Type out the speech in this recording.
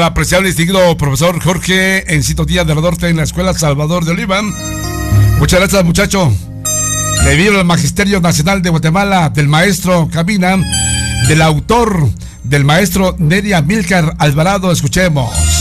al apreciable y distinguido profesor Jorge Encito Díaz del Norte en la Escuela Salvador de Oliva. Muchas gracias, muchacho. Debido al Magisterio Nacional de Guatemala, del maestro Cabina, del autor, del maestro Neria Milcar Alvarado, escuchemos.